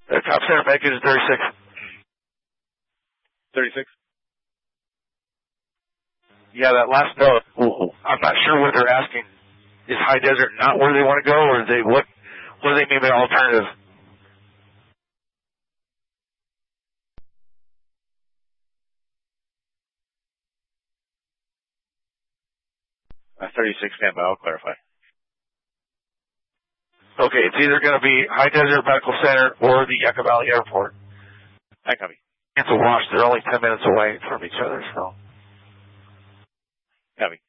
Top center package is 36. 36? Yeah, that last note, I'm not sure what they're asking. Is high desert not where they want to go, or what do they mean by alternative? 36 standby, I'll clarify. Okay, it's either going to be High Desert Medical Center or the Yucca Valley Airport. I copy. It's a wash. They're only 10 minutes away from each other, so. Copy.